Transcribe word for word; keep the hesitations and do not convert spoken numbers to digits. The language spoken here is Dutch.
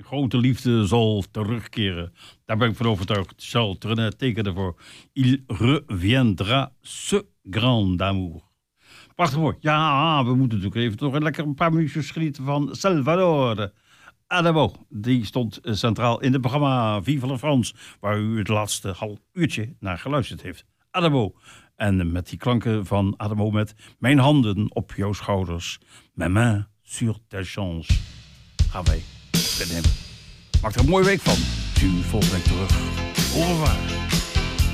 grote liefde zal terugkeren. Daar ben ik van overtuigd. Charles Trenet tekende voor Il reviendra ce grand amour. Prachtig mooi. Ja, we moeten natuurlijk even nog een lekker een paar minuutjes genieten van Salvador Adamo. Die stond centraal in het programma Vive la France, waar u het laatste half uurtje naar geluisterd heeft. Adamo. En met die klanken van Adamo met mijn handen op jouw schouders. Mes mains sur tes chances. Gaan wij met hem. Maak er een mooie week van. Zie u volgende week terug. Au revoir.